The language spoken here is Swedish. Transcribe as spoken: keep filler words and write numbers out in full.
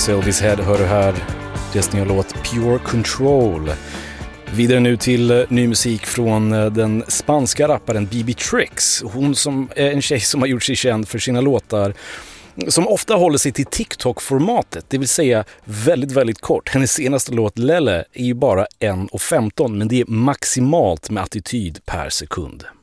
Sylvie's Head hör du här. Deras nya låt Pure Control. Vidare nu till ny musik från den spanska rapparen B B Tricks. Hon som är en tjej som har gjort sig känd för sina låtar som ofta håller sig till TikTok-formatet, det vill säga väldigt, väldigt kort. Hennes senaste låt Lele är ju bara en femton, men det är maximalt med attityd per sekund.